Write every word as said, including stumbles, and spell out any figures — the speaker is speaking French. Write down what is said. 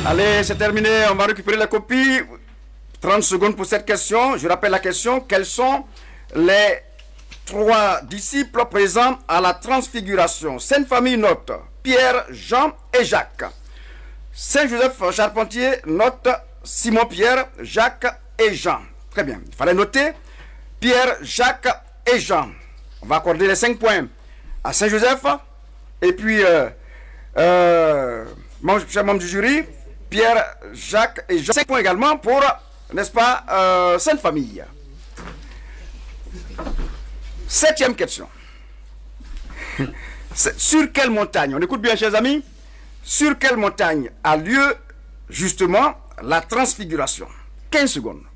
Allez, c'est terminé. On va récupérer la copie. trente secondes pour cette question. Je rappelle la question. Quels sont les trois disciples présents à la transfiguration? Sainte Famille note Pierre, Jean et Jacques. Saint Joseph Charpentier note Simon, Pierre, Jacques et Jean. Très bien. Il fallait noter Pierre, Jacques et Jean. On va accorder les cinq points à Saint Joseph. Et puis, euh, euh, mon cher membre du jury, Pierre, Jacques et Jean. cinq points également pour, n'est-ce pas, euh, Sainte Famille. Septième question. Sur quelle montagne, on écoute bien, chers amis, sur quelle montagne a lieu justement la transfiguration? quinze secondes.